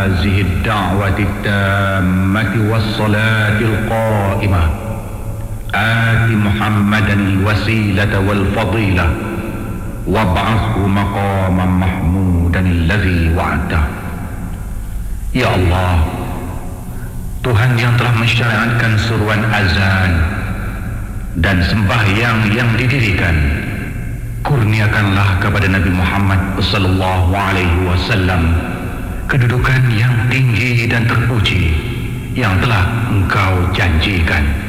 هذه الدعوة التامة والصلاة القائمة آت محمدا الوسيلة والفضيلة وابعثه مقاما محمودا الذي وعده. Ya Allah, Tuhan yang telah mensyariatkan seruan azan dan sembahyang yang didirikan, kurniakanlah kepada Nabi Muhammad sallallahu alaihi wasallam kedudukan yang tinggi dan terpuji yang telah Engkau janjikan.